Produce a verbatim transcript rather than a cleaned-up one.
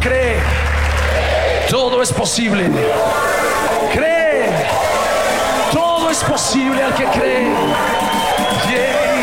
cree, todo es posible. Cree, todo es posible al que cree. Yeah.